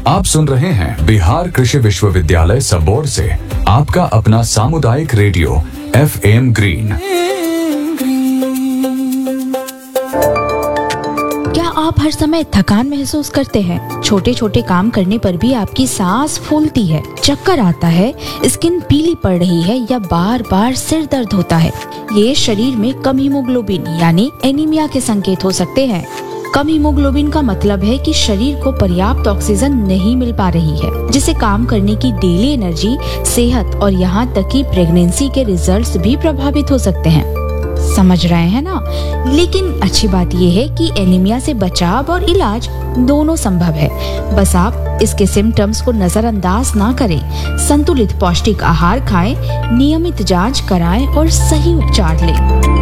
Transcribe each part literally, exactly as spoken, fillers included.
आप सुन रहे हैं बिहार कृषि विश्वविद्यालय सबोर से आपका अपना सामुदायिक रेडियो एफ एम ग्रीन। क्या आप हर समय थकान महसूस करते हैं? छोटे छोटे काम करने पर भी आपकी सांस फूलती है, चक्कर आता है, स्किन पीली पड़ रही है या बार बार सिर दर्द होता है? ये शरीर में कम हीमोग्लोबिन यानी एनीमिया के संकेत हो सकते हैं। कम हीमोग्लोबिन का मतलब है कि शरीर को पर्याप्त ऑक्सीजन नहीं मिल पा रही है, जिससे काम करने की डेली एनर्जी, सेहत और यहाँ तक कि प्रेगनेंसी के रिजल्ट्स भी प्रभावित हो सकते हैं। समझ रहे हैं ना? लेकिन अच्छी बात यह है कि एनीमिया से बचाव और इलाज दोनों संभव है। बस आप इसके सिम्टम्स को नजरअंदाज ना करें। संतुलित पौष्टिक आहार खाएं, नियमित जांच कराएं और सही उपचार लें।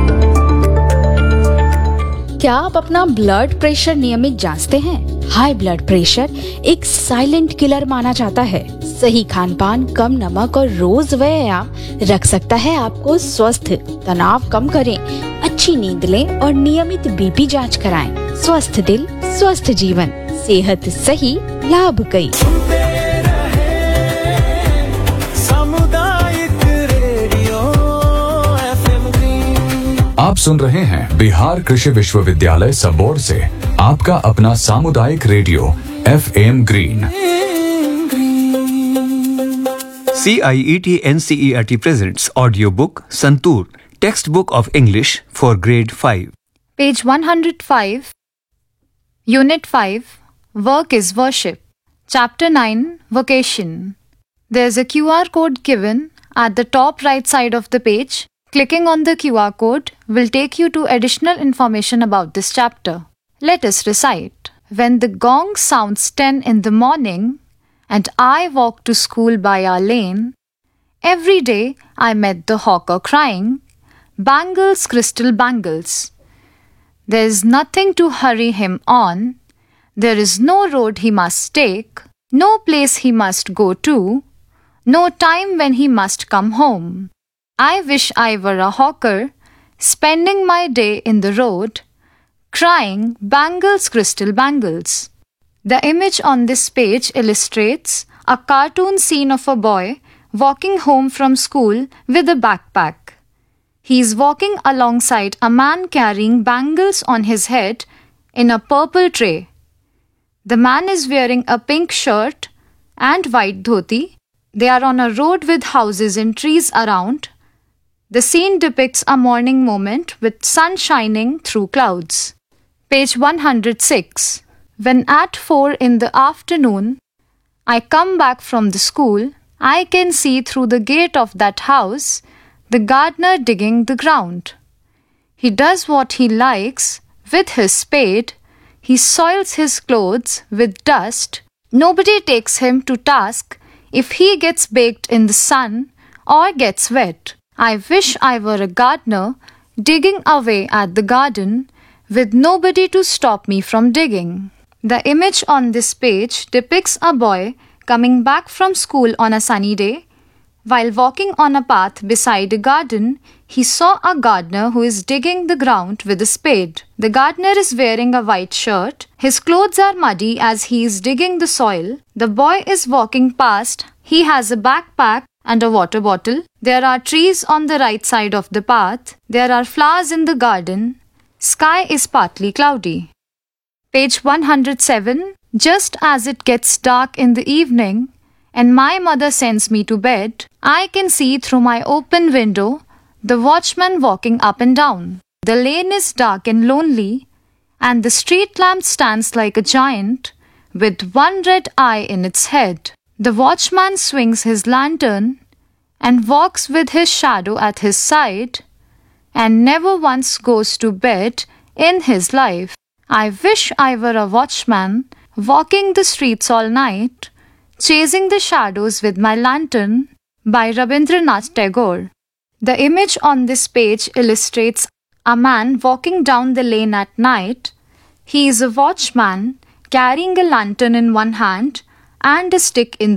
क्या आप अपना ब्लड प्रेशर नियमित जांचते हैं? हाई ब्लड प्रेशर एक साइलेंट किलर माना जाता है। सही खान पान, कम नमक और रोज व्यायाम रख सकता है आपको स्वस्थ। तनाव कम करें, अच्छी नींद लें और नियमित बीपी जांच कराएं। स्वस्थ दिल, स्वस्थ जीवन, सेहत सही, लाभ कई। आप सुन रहे हैं बिहार कृषि विश्वविद्यालय सबोर से आपका अपना सामुदायिक radio F M green. C I E T N C E R T presents audiobook Santur, textbook of English for grade five. Page one hundred five, Unit five, Work is Worship. Chapter nine, Vocation. There's a Q R code given at the top right side of the page. Clicking on the Q R code will take you to additional information about this chapter. Let us recite. When the gong sounds ten in the morning and I walk to school by our lane, every day I met the hawker crying, "Bangles, crystal bangles." There is nothing to hurry him on. There is no road he must take, no place he must go to, no time when he must come home. I wish I were a hawker, spending my day in the road, crying, "Bangles, crystal bangles." The image on this page illustrates a cartoon scene of a boy walking home from school with a backpack. He is walking alongside a man carrying bangles on his head in a purple tray. The man is wearing a pink shirt and white dhoti. They are on a road with houses and trees around. The scene depicts a morning moment with sun shining through clouds. Page one hundred six. When at four in the afternoon I come back from the school, I can see through the gate of that house the gardener digging the ground. He does what he likes with his spade. He soils his clothes with dust. Nobody takes him to task if he gets baked in the sun or gets wet. I wish I were a gardener digging away at the garden with nobody to stop me from digging. The image on this page depicts a boy coming back from school on a sunny day. While walking on a path beside a garden, he saw a gardener who is digging the ground with a spade. The gardener is wearing a white shirt. His clothes are muddy as he is digging the soil. The boy is walking past. He has a backpack and a water bottle. There are trees on the right side of the path. There are flowers in the garden. Sky is partly cloudy. Page one hundred seven. Just as it gets dark in the evening and my mother sends me to bed, I can see through my open window the watchman walking up and down. The lane is dark and lonely, and the street lamp stands like a giant with one red eye in its head. The watchman swings his lantern and walks with his shadow at his side and never once goes to bed in his life. I wish I were a watchman walking the streets all night, chasing the shadows with my lantern. By Rabindranath Tagore. The image on this page illustrates a man walking down the lane at night. He is a watchman carrying a lantern in one hand and a stick in